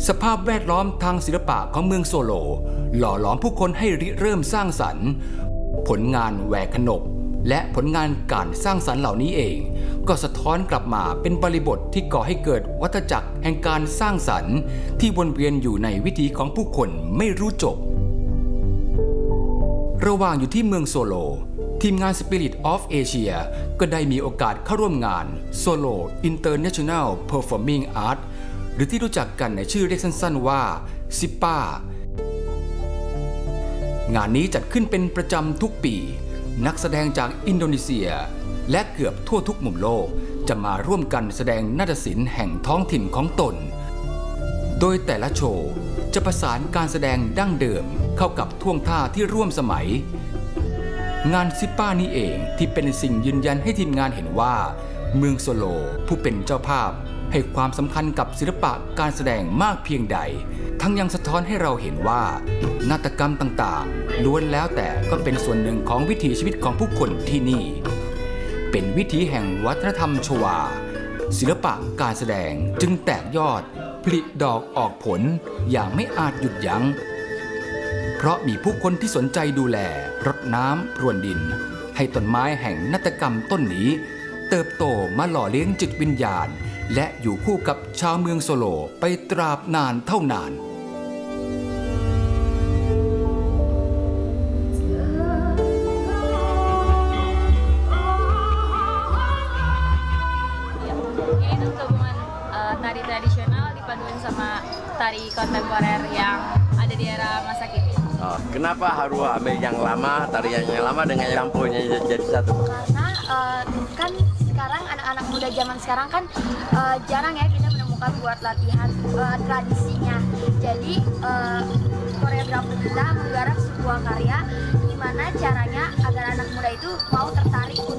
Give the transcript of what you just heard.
สภาพแวดล้อมทางศิลปะของเมืองโซโลหล่อหลอมผู้คนให้ริเริ่มสร้างสรรค์ผลงานแหวกขนบและผลงานการสร้างสรรค์เหล่านี้เองก็สะท้อนกลับมาเป็นบริบทที่ก่อให้เกิดวัฏจักรแห่งการสร้างสรรค์ที่วนเวียนอยู่ในวิถีของผู้คนไม่รู้จบระหว่างอยู่ที่เมืองโซโลทีมงาน Spirit of Asia ก็ได้มีโอกาสเข้าร่วมงาน Solo International Performing Art หรือที่รู้จักกันในชื่อเรียกสั้นๆว่า SIPA งานนี้จัดขึ้นเป็นประจำทุกปีนักแสดงจากอินโดนีเซียและเกือบทั่วทุกมุมโลกจะมาร่วมกันแสดงนาฏศิลป์แห่งท้องถิ่นของตนโดยแต่ละโชว์จะประสานการแสดงดั้งเดิมเข้ากับท่วงท่าที่ร่วมสมัยงานซิป้านี้เองที่เป็นสิ่งยืนยันให้ทีมงานเห็นว่าเมืองโซโลผู้เป็นเจ้าภาพให้ความสำคัญกับศิลปะการแสดงมากเพียงใดทั้งยังสะท้อนให้เราเห็นว่านาฏกรรมต่างๆล้วนแล้วแต่ก็เป็นส่วนหนึ่งของวิถีชีวิตของผู้คนที่นี่เป็นวิถีแห่งวัฒนธรรมชวาศิลปะการแสดงจึงแตกยอดผลิดอกออกผลอย่างไม่อาจหยุดยั้งเพราะมีผู้คนที่สนใจดูแลรดน้ำพรวนดินให้ต้นไม้แห่งนาฏกรรมต้นนี้เติบโตมาหล่อเลี้ยงจิตวิญญาณและอยู่คู่กับชาวเมืองโซโลไปตราบนานเท่านาน tari tradisional dipaduin sama tari kontemporer yang ada di era masa kini. Kenapa harus ambil yang lama, tarian yang lama dengan yang punya jadi satu? Karena kan sekarang anak-anak muda zaman sekarang kan jarang ya kita menemukan buat latihan tradisinya. Jadi koreografer kita menggarap sebuah karya gimana caranya agar anak muda itu mau tertarik